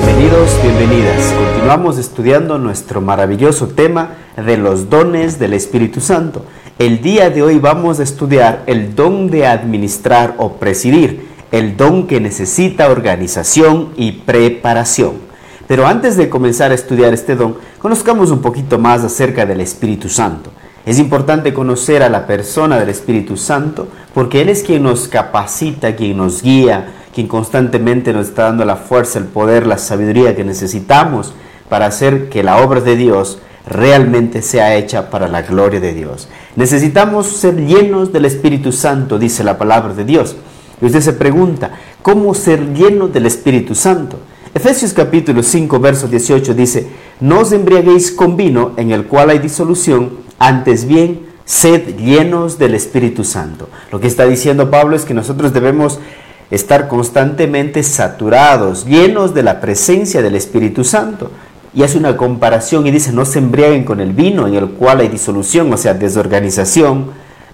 Bienvenidos, bienvenidas. Continuamos estudiando nuestro maravilloso tema de los dones del Espíritu Santo. El día de hoy vamos a estudiar el don de administrar o presidir, el don que necesita organización y preparación. Pero antes de comenzar a estudiar este don, conozcamos un poquito más acerca del Espíritu Santo. Es importante conocer a la persona del Espíritu Santo porque Él es quien nos capacita, quien nos guía, quien constantemente nos está dando la fuerza, el poder, la sabiduría que necesitamos para hacer que la obra de Dios realmente sea hecha para la gloria de Dios. Necesitamos ser llenos del Espíritu Santo, dice la palabra de Dios. Y usted se pregunta, ¿cómo ser lleno del Espíritu Santo? Efesios capítulo 5, verso 18 dice, no os embriaguéis con vino en el cual hay disolución, antes bien, sed llenos del Espíritu Santo. Lo que está diciendo Pablo es que nosotros debemos estar constantemente saturados, llenos de la presencia del Espíritu Santo. Y hace una comparación y dice, no se embriaguen con el vino en el cual hay disolución, o sea, desorganización,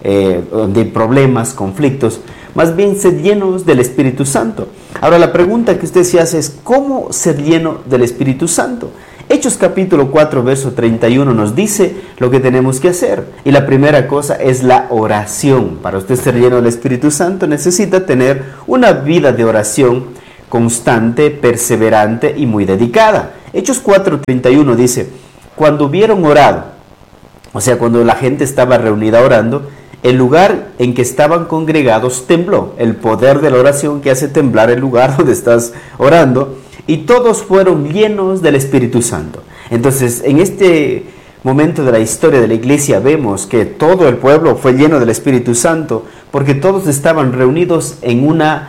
de problemas, conflictos. Más bien, sed llenos del Espíritu Santo. Ahora, la pregunta que usted se hace es, ¿cómo ser lleno del Espíritu Santo? Hechos capítulo 4, verso 31 nos dice lo que tenemos que hacer. Y la primera cosa es la oración. Para usted ser lleno del Espíritu Santo necesita tener una vida de oración constante, perseverante y muy dedicada. Hechos 4, 31 dice, cuando hubieron orado, o sea, cuando la gente estaba reunida orando, el lugar en que estaban congregados tembló. El poder de la oración que hace temblar el lugar donde estás orando. Y todos fueron llenos del Espíritu Santo. Entonces, en este momento de la historia de la iglesia vemos que todo el pueblo fue lleno del Espíritu Santo porque todos estaban reunidos en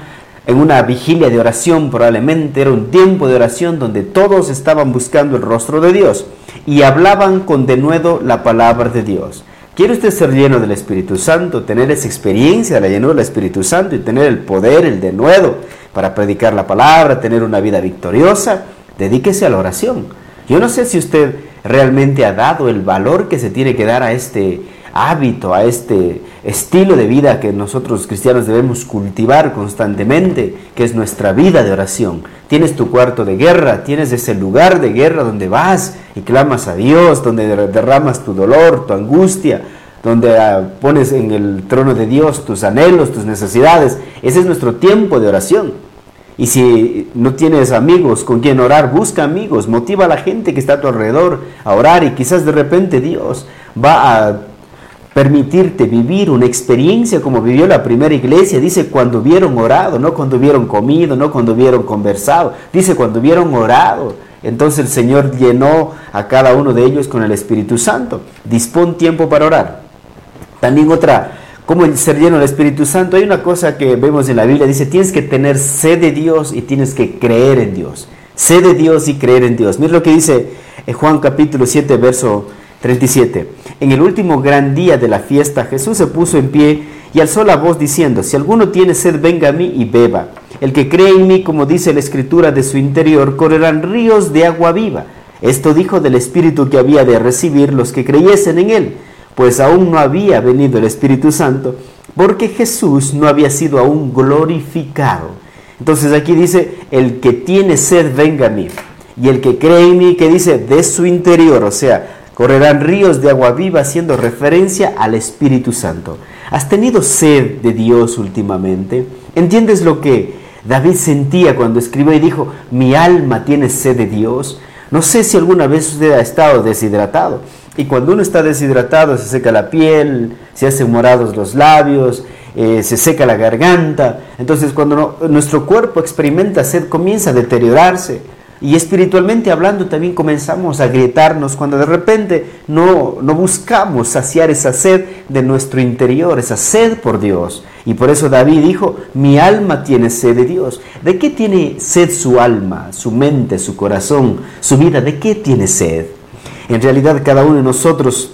una vigilia de oración, probablemente era un tiempo de oración donde todos estaban buscando el rostro de Dios y hablaban con denuedo la palabra de Dios. ¿Quiere usted ser lleno del Espíritu Santo, tener esa experiencia de la llenura del Espíritu Santo y tener el poder, el denuedo para predicar la palabra, tener una vida victoriosa? Dedíquese a la oración. Yo no sé si usted realmente ha dado el valor que se tiene que dar a este hábito, a este estilo de vida que nosotros cristianos debemos cultivar constantemente, que es nuestra vida de oración. Tienes tu cuarto de guerra, tienes ese lugar de guerra donde vas y clamas a Dios, donde derramas tu dolor, tu angustia, donde pones en el trono de Dios tus anhelos, tus necesidades. Ese es nuestro tiempo de oración. Y si no tienes amigos con quien orar, busca amigos, motiva a la gente que está a tu alrededor a orar y quizás de repente Dios va a permitirte vivir una experiencia como vivió la primera iglesia. Dice cuando hubieron orado, no cuando hubieron comido, no cuando hubieron conversado, dice cuando hubieron orado. Entonces el Señor llenó a cada uno de ellos con el Espíritu Santo. Dispón tiempo para orar. También ¿cómo ser lleno del Espíritu Santo? Hay una cosa que vemos en la Biblia, dice tienes que tener sed de Dios y tienes que creer en Dios. Sed de Dios y creer en Dios. Mira lo que dice Juan capítulo 7, verso 37. En el último gran día de la fiesta, Jesús se puso en pie y alzó la voz diciendo, si alguno tiene sed, venga a mí y beba. El que cree en mí, como dice la Escritura, de su interior correrán ríos de agua viva. Esto dijo del Espíritu que había de recibir los que creyesen en él, pues aún no había venido el Espíritu Santo, porque Jesús no había sido aún glorificado. Entonces aquí dice, el que tiene sed, venga a mí. Y el que cree en mí, que dice, de su interior, o sea, correrán ríos de agua viva, haciendo referencia al Espíritu Santo. ¿Has tenido sed de Dios últimamente? ¿Entiendes lo que David sentía cuando escribió y dijo, mi alma tiene sed de Dios? No sé si alguna vez usted ha estado deshidratado. Y cuando uno está deshidratado, se seca la piel, se hacen morados los labios, se seca la garganta. Entonces cuando nuestro cuerpo experimenta sed, comienza a deteriorarse. Y espiritualmente hablando también comenzamos a agrietarnos cuando de repente no buscamos saciar esa sed de nuestro interior, esa sed por Dios. Y por eso David dijo, mi alma tiene sed de Dios. ¿De qué tiene sed su alma, su mente, su corazón, su vida? ¿De qué tiene sed? En realidad cada uno de nosotros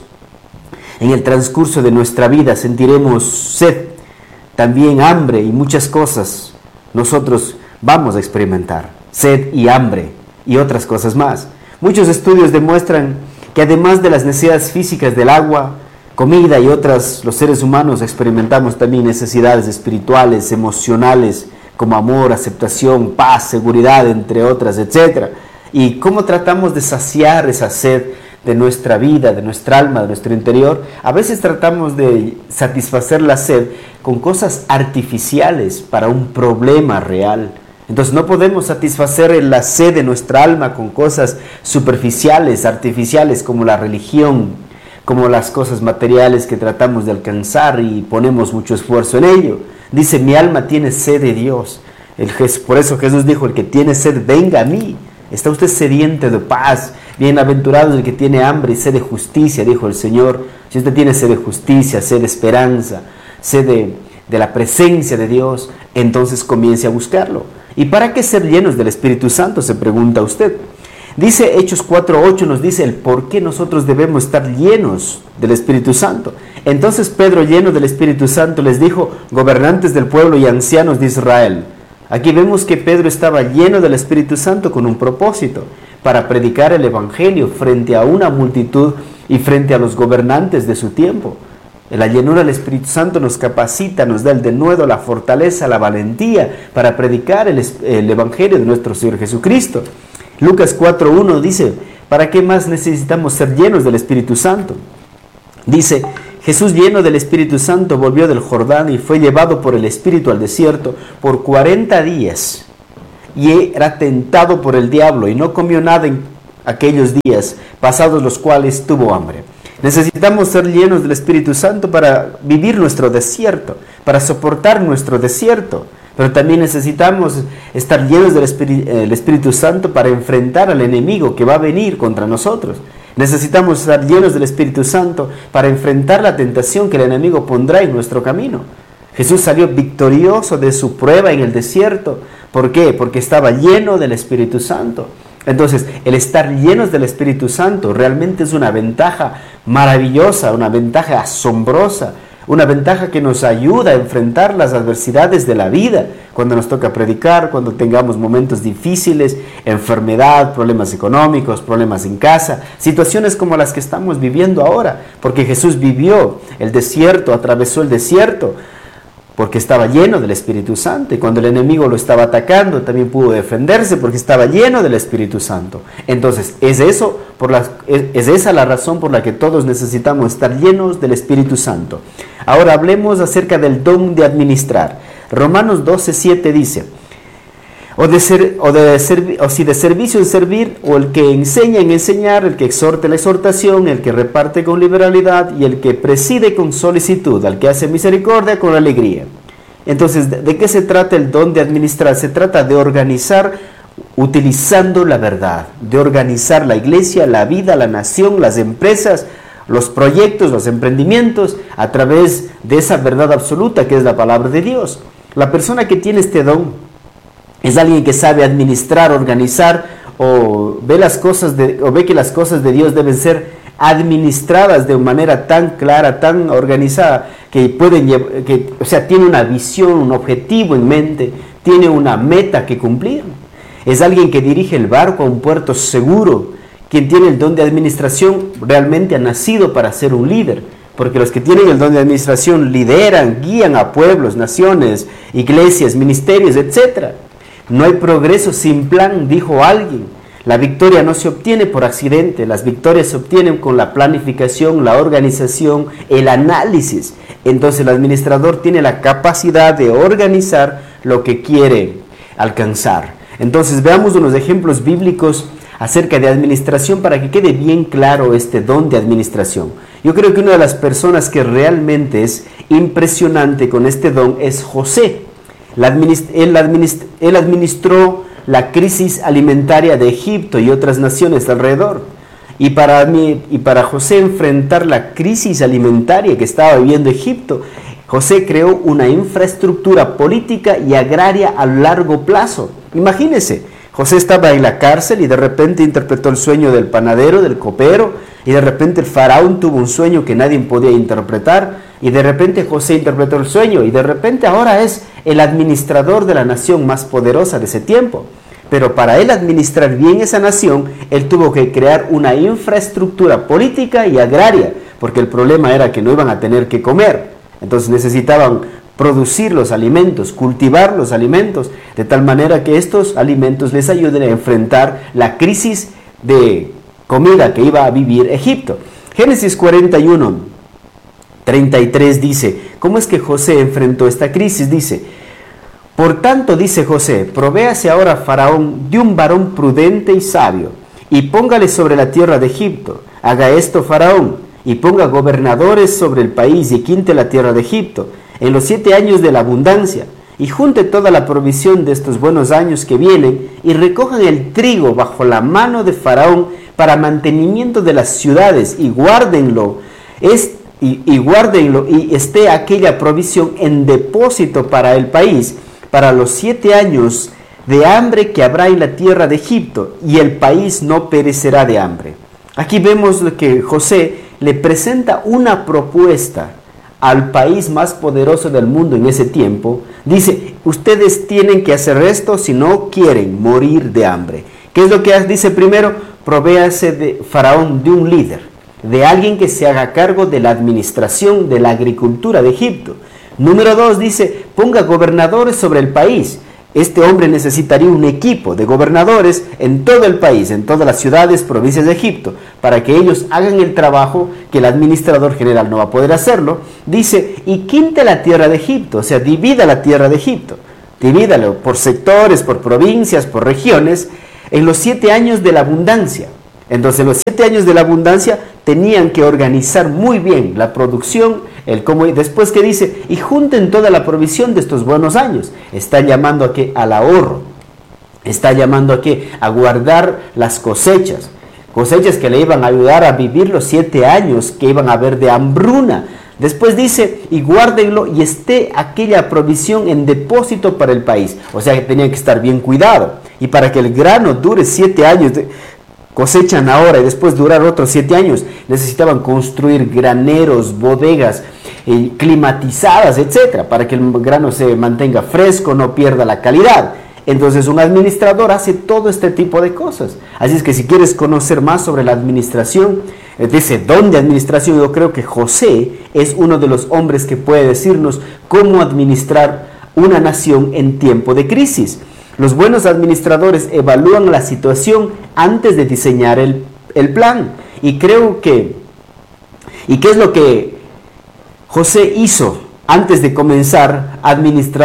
en el transcurso de nuestra vida sentiremos sed, también hambre y muchas cosas nosotros vamos a experimentar. Sed y hambre y otras cosas más. Muchos estudios demuestran que además de las necesidades físicas del agua, comida y otras, los seres humanos experimentamos también necesidades espirituales, emocionales, como amor, aceptación, paz, seguridad, entre otras, etc. ¿Y cómo tratamos de saciar esa sed de nuestra vida, de nuestra alma, de nuestro interior? A veces tratamos de satisfacer la sed con cosas artificiales para un problema real. Entonces no podemos satisfacer la sed de nuestra alma con cosas superficiales, artificiales, como la religión, como las cosas materiales que tratamos de alcanzar y ponemos mucho esfuerzo en ello. Dice, mi alma tiene sed de Dios. Por eso Jesús dijo, el que tiene sed, venga a mí. ¿Está usted sediento de paz? Bienaventurado el que tiene hambre y sed de justicia, dijo el Señor. Si usted tiene sed de justicia, sed de esperanza, sed de la presencia de Dios, entonces comience a buscarlo. ¿Y para qué ser llenos del Espíritu Santo?, se pregunta usted. Dice Hechos 4:8, nos dice el por qué nosotros debemos estar llenos del Espíritu Santo. Entonces Pedro, lleno del Espíritu Santo, les dijo, gobernantes del pueblo y ancianos de Israel. Aquí vemos que Pedro estaba lleno del Espíritu Santo con un propósito, para predicar el Evangelio frente a una multitud y frente a los gobernantes de su tiempo. La llenura del Espíritu Santo nos capacita, nos da el denuedo, la fortaleza, la valentía para predicar el Evangelio de nuestro Señor Jesucristo. Lucas 4:1 dice, ¿para qué más necesitamos ser llenos del Espíritu Santo? Dice, Jesús, lleno del Espíritu Santo, volvió del Jordán y fue llevado por el Espíritu al desierto por 40 días. Y era tentado por el diablo y no comió nada en aquellos días, pasados los cuales tuvo hambre. Necesitamos ser llenos del Espíritu Santo para vivir nuestro desierto, para soportar nuestro desierto. Pero también necesitamos estar llenos del Espíritu Santo para enfrentar al enemigo que va a venir contra nosotros. Necesitamos estar llenos del Espíritu Santo para enfrentar la tentación que el enemigo pondrá en nuestro camino. Jesús salió victorioso de su prueba en el desierto. ¿Por qué? Porque estaba lleno del Espíritu Santo. Entonces, el estar llenos del Espíritu Santo realmente es una ventaja maravillosa, una ventaja asombrosa, una ventaja que nos ayuda a enfrentar las adversidades de la vida, cuando nos toca predicar, cuando tengamos momentos difíciles, enfermedad, problemas económicos, problemas en casa, situaciones como las que estamos viviendo ahora, porque Jesús vivió el desierto, atravesó el desierto, porque estaba lleno del Espíritu Santo, y cuando el enemigo lo estaba atacando, también pudo defenderse porque estaba lleno del Espíritu Santo. Entonces, es esa la razón por la que todos necesitamos estar llenos del Espíritu Santo. Ahora hablemos acerca del don de administrar. Romanos 12:7 dice, si de servicio en servir, o el que enseña en enseñar, el que exhorta la exhortación, el que reparte con liberalidad y el que preside con solicitud, al que hace misericordia con alegría. Entonces, ¿de qué se trata el don de administrar? Se trata de organizar utilizando la verdad, de organizar la iglesia, la vida, la nación, las empresas, los proyectos, los emprendimientos, a través de esa verdad absoluta que es la palabra de Dios. La persona que tiene este don es alguien que sabe administrar, organizar, o ve que las cosas de Dios deben ser administradas de manera tan clara, tan organizada, que tiene una visión, un objetivo en mente, tiene una meta que cumplir. Es alguien que dirige el barco a un puerto seguro. Quien tiene el don de administración realmente ha nacido para ser un líder, porque los que tienen el don de administración lideran, guían a pueblos, naciones, iglesias, ministerios, etc. No hay progreso sin plan, dijo alguien. La victoria no se obtiene por accidente, las victorias se obtienen con la planificación, la organización, el análisis. Entonces el administrador tiene la capacidad de organizar lo que quiere alcanzar. Entonces veamos unos ejemplos bíblicos acerca de administración para que quede bien claro este don de administración. Yo creo que una de las personas que realmente es impresionante con este don es José. Él administró la crisis alimentaria de Egipto y otras naciones alrededor. Y para José enfrentar la crisis alimentaria que estaba viviendo Egipto, José creó una infraestructura política y agraria a largo plazo. Imagínense, José estaba en la cárcel y de repente interpretó el sueño del panadero, del copero, y de repente el faraón tuvo un sueño que nadie podía interpretar, y de repente José interpretó el sueño, y de repente ahora es el administrador de la nación más poderosa de ese tiempo. Pero para él administrar bien esa nación, él tuvo que crear una infraestructura política y agraria, porque el problema era que no iban a tener que comer. Entonces necesitaban producir los alimentos, cultivar los alimentos, de tal manera que estos alimentos les ayuden a enfrentar la crisis de comida que iba a vivir Egipto. Génesis 41, 33 dice, ¿cómo es que José enfrentó esta crisis? Dice, por tanto, dice José, provéase ahora Faraón de un varón prudente y sabio, y póngale sobre la tierra de Egipto. Haga esto Faraón, y ponga gobernadores sobre el país, y quinte la tierra de Egipto, en los 7 años de la abundancia, y junte toda la provisión de estos buenos años que vienen, y recojan el trigo bajo la mano de Faraón para mantenimiento de las ciudades, y guárdenlo, y esté aquella provisión en depósito para el país, para los 7 años de hambre que habrá en la tierra de Egipto, y el país no perecerá de hambre. Aquí vemos que José le presenta una propuesta al país más poderoso del mundo en ese tiempo. Dice, ustedes tienen que hacer esto si no quieren morir de hambre. ¿Qué es lo que dice primero? Provéase de Faraón de un líder, de alguien que se haga cargo de la administración de la agricultura de Egipto. Número 2 dice, ponga gobernadores sobre el país. Este hombre necesitaría un equipo de gobernadores en todo el país, en todas las ciudades, provincias de Egipto, para que ellos hagan el trabajo que el administrador general no va a poder hacerlo. Dice, y quinte la tierra de Egipto, o sea, divida la tierra de Egipto. Divídalo por sectores, por provincias, por regiones, en los 7 años de la abundancia. Entonces, en los 7 años de la abundancia tenían que organizar muy bien la producción, después que dice, y junten toda la provisión de estos buenos años. Está llamando a que al ahorro, está llamando a que a guardar las cosechas que le iban a ayudar a vivir los 7 años que iban a haber de hambruna. Después dice, y guárdenlo y esté aquella provisión en depósito para el país. O sea que tenía que estar bien cuidado. Y para que el grano dure 7 años, cosechan ahora y después durar otros 7 años, necesitaban construir graneros, bodegas climatizadas, etcétera, para que el grano se mantenga fresco, no pierda la calidad. Entonces un administrador hace todo este tipo de cosas. Así es que si quieres conocer más sobre la administración, ese don de administración, yo creo que José es uno de los hombres que puede decirnos cómo administrar una nación en tiempo de crisis. Los buenos administradores evalúan la situación antes de diseñar el plan. Y creo que, ¿y qué es lo que José hizo antes de comenzar a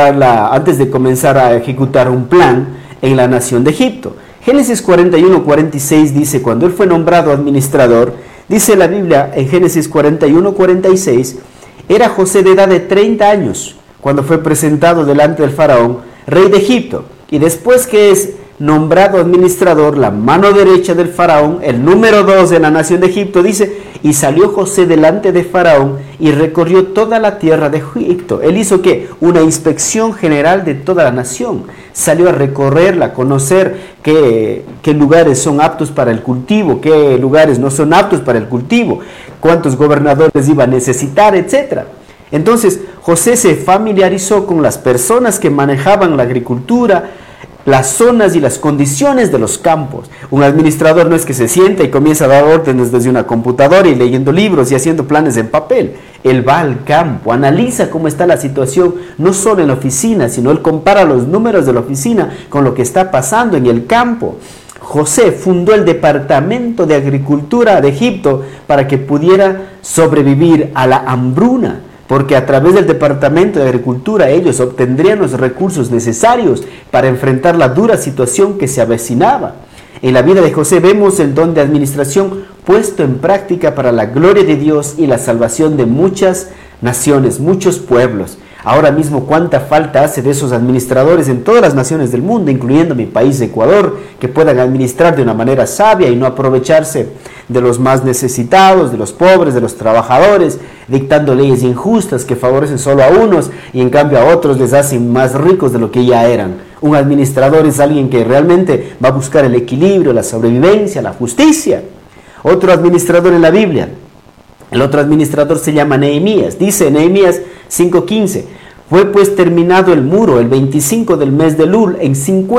antes de comenzar a ejecutar un plan en la nación de Egipto? Génesis 41, 46 dice, cuando él fue nombrado administrador, dice la Biblia en Génesis 41, 46, era José de edad de 30 años cuando fue presentado delante del faraón, rey de Egipto. Y después que es nombrado administrador, la mano derecha del faraón, el número 2 de la nación de Egipto, dice, y salió José delante de faraón y recorrió toda la tierra de Egipto. Él hizo ¿qué? Una inspección general de toda la nación. Salió a recorrerla, a conocer qué lugares son aptos para el cultivo, qué lugares no son aptos para el cultivo, cuántos gobernadores iba a necesitar, etcétera. Entonces, José se familiarizó con las personas que manejaban la agricultura, las zonas y las condiciones de los campos. Un administrador no es que se sienta y comienza a dar órdenes desde una computadora y leyendo libros y haciendo planes en papel. Él va al campo, analiza cómo está la situación, no solo en la oficina, sino él compara los números de la oficina con lo que está pasando en el campo. José fundó el Departamento de Agricultura de Egipto para que pudiera sobrevivir a la hambruna, porque a través del Departamento de Agricultura ellos obtendrían los recursos necesarios para enfrentar la dura situación que se avecinaba. En la vida de José vemos el don de administración puesto en práctica para la gloria de Dios y la salvación de muchas naciones, muchos pueblos. Ahora mismo cuánta falta hace de esos administradores en todas las naciones del mundo, incluyendo mi país, Ecuador, que puedan administrar de una manera sabia y no aprovecharse de los más necesitados, de los pobres, de los trabajadores, dictando leyes injustas que favorecen solo a unos y en cambio a otros les hacen más ricos de lo que ya eran. Un administrador es alguien que realmente va a buscar el equilibrio, la sobrevivencia, la justicia. Otro administrador en la Biblia, el otro administrador se llama Nehemías. Dice Nehemías 5:15, fue pues terminado el muro el 25 del mes de Elul en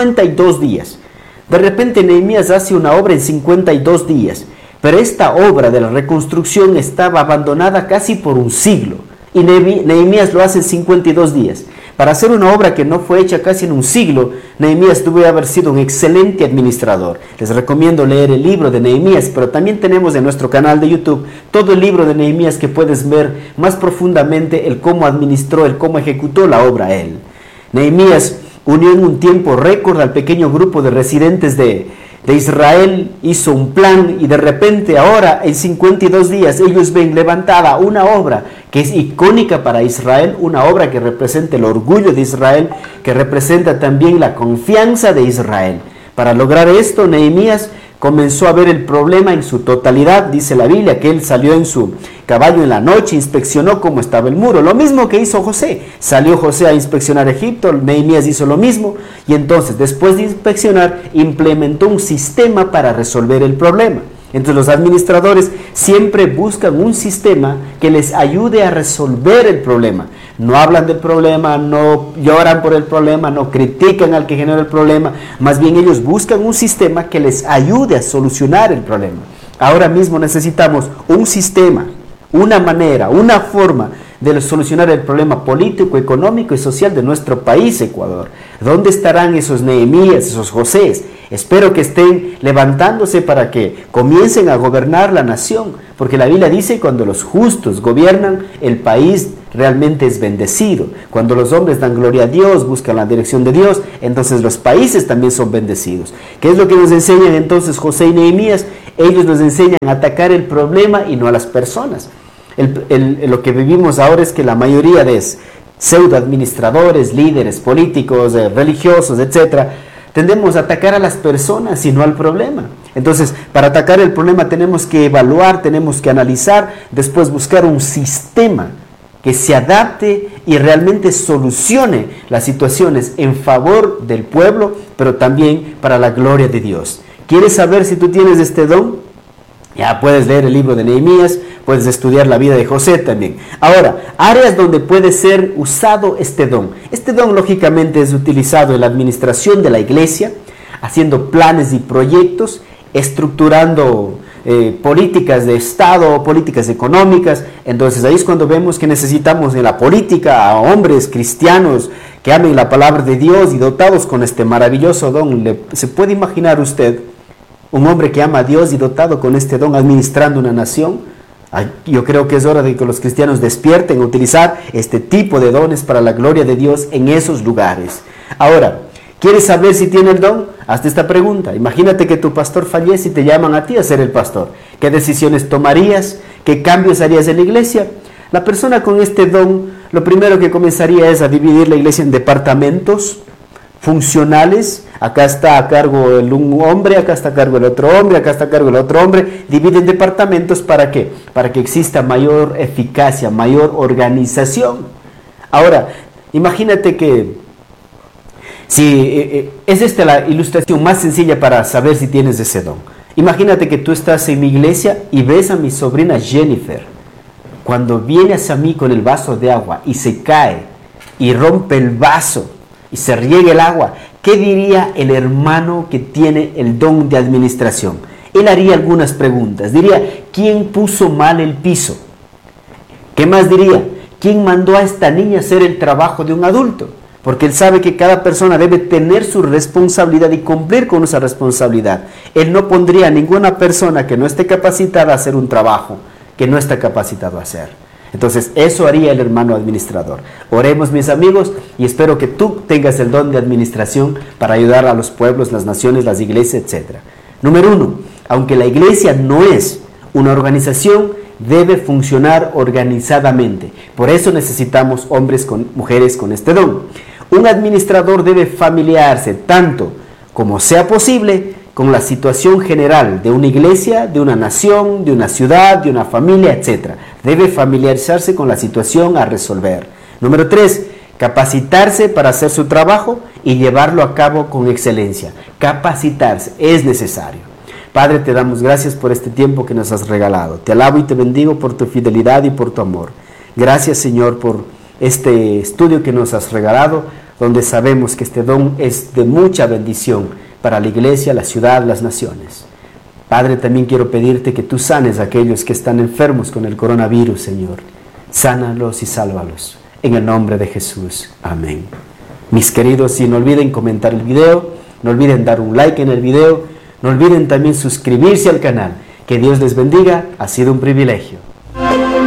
52 días. De repente Nehemías hace una obra en 52 días, pero esta obra de la reconstrucción estaba abandonada casi por un siglo. y Nehemías lo hace en 52 días. Para hacer una obra que no fue hecha casi en un siglo, Nehemías debe haber sido un excelente administrador. Les recomiendo leer el libro de Nehemías, pero también tenemos en nuestro canal de YouTube todo el libro de Nehemías, que puedes ver más profundamente el cómo administró, el cómo ejecutó la obra él. Nehemías unió en un tiempo récord al pequeño grupo de residentes de Israel, hizo un plan y de repente ahora en 52 días ellos ven levantada una obra que es icónica para Israel, una obra que representa el orgullo de Israel, que representa también la confianza de Israel. Para lograr esto, Nehemías comenzó a ver el problema en su totalidad. Dice la Biblia que él salió en su caballo en la noche, inspeccionó cómo estaba el muro, lo mismo que hizo José. Salió José a inspeccionar Egipto, Nehemías hizo lo mismo, y entonces después de inspeccionar implementó un sistema para resolver el problema. Entonces los administradores siempre buscan un sistema que les ayude a resolver el problema. No hablan del problema, no lloran por el problema, no critican al que genera el problema. Más bien ellos buscan un sistema que les ayude a solucionar el problema. Ahora mismo necesitamos un sistema, una manera, una forma de solucionar el problema político, económico y social de nuestro país, Ecuador. ¿Dónde estarán esos Nehemías, esos Josés? Espero que estén levantándose para que comiencen a gobernar la nación, porque la Biblia dice que cuando los justos gobiernan, el país realmente es bendecido. Cuando los hombres dan gloria a Dios, buscan la dirección de Dios, entonces los países también son bendecidos. ¿Qué es lo que nos enseñan entonces José y Nehemías? Ellos nos enseñan a atacar el problema y no a las personas. Lo que vivimos ahora es que la mayoría de pseudo administradores, líderes políticos, religiosos, etcétera, tendemos a atacar a las personas y no al problema. Entonces, para atacar el problema tenemos que evaluar, tenemos que analizar, después buscar un sistema que se adapte y realmente solucione las situaciones en favor del pueblo, pero también para la gloria de Dios. ¿Quieres saber si tú tienes este don? Ya puedes leer el libro de Nehemías, puedes estudiar la vida de José también. Ahora, áreas donde puede ser usado este don. Este don lógicamente es utilizado en la administración de la iglesia, haciendo planes y proyectos, estructurando políticas de Estado, políticas económicas. Entonces ahí es cuando vemos que necesitamos en la política a hombres cristianos que amen la palabra de Dios y dotados con este maravilloso don. ¿Se puede imaginar usted un hombre que ama a Dios y dotado con este don administrando una nación? Yo creo que es hora de que los cristianos despierten a utilizar este tipo de dones para la gloria de Dios en esos lugares. Ahora, ¿quieres saber si tiene el don? Hazte esta pregunta. Imagínate que tu pastor fallece y te llaman a ti a ser el pastor. ¿Qué decisiones tomarías? ¿Qué cambios harías en la iglesia? La persona con este don, lo primero que comenzaría es a dividir la iglesia en departamentos funcionales. Acá está a cargo un hombre, acá está a cargo el otro hombre, acá está a cargo el otro hombre. Dividen departamentos, ¿para qué? Para que exista mayor eficacia, mayor organización. Ahora, imagínate que es esta la ilustración más sencilla para saber si tienes ese don. Imagínate que tú estás en mi iglesia y ves a mi sobrina Jennifer. Cuando viene hacia mí con el vaso de agua y se cae y rompe el vaso y se riega el agua, ¿qué diría el hermano que tiene el don de administración? Él haría algunas preguntas. Diría, ¿quién puso mal el piso? ¿Qué más diría? ¿Quién mandó a esta niña a hacer el trabajo de un adulto? Porque él sabe que cada persona debe tener su responsabilidad y cumplir con esa responsabilidad. Él no pondría a ninguna persona que no esté capacitada a hacer un trabajo que no está capacitado a hacer. Entonces, eso haría el hermano administrador. Oremos, mis amigos, y espero que tú tengas el don de administración para ayudar a los pueblos, las naciones, las iglesias, etc. Número 1, aunque la iglesia no es una organización, debe funcionar organizadamente. Por eso necesitamos hombres con mujeres con este don. Un administrador debe familiarse tanto como sea posible con la situación general de una iglesia, de una nación, de una ciudad, de una familia, etc. Debe familiarizarse con la situación a resolver. Número 3, capacitarse para hacer su trabajo y llevarlo a cabo con excelencia. Capacitarse es necesario. Padre, te damos gracias por este tiempo que nos has regalado. Te alabo y te bendigo por tu fidelidad y por tu amor. Gracias, Señor, por este estudio que nos has regalado, donde sabemos que este don es de mucha bendición para la iglesia, la ciudad, las naciones. Padre, también quiero pedirte que tú sanes a aquellos que están enfermos con el coronavirus, Señor. sánalos y sálvalos. En el nombre de Jesús. Amén. Mis queridos, y no olviden comentar el video, no olviden dar un like en el video, no olviden también suscribirse al canal. Que Dios les bendiga, ha sido un privilegio.